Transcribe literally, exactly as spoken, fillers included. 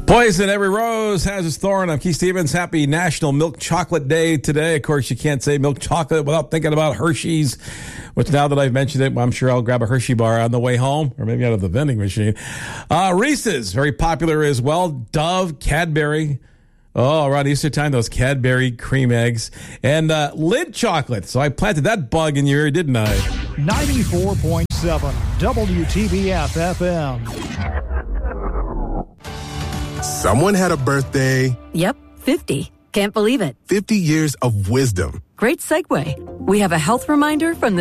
Poison Every Rose has its thorn. I'm Keith Stevens. Happy National Milk Chocolate Day today. Of course, you can't say milk chocolate without thinking about Hershey's, which now that I've mentioned it, I'm sure I'll grab a Hershey bar on the way home, or maybe out of the vending machine. Uh, Reese's, very popular as well. Dove, Cadbury. Oh, around Easter time, those Cadbury cream eggs. And uh, Lindt chocolate. So I planted that bug in your ear, didn't I? ninety-four point seven W T B F F M. Someone had a birthday. Yep, fifty. Can't believe it. fifty years of wisdom. Great segue. We have a health reminder from the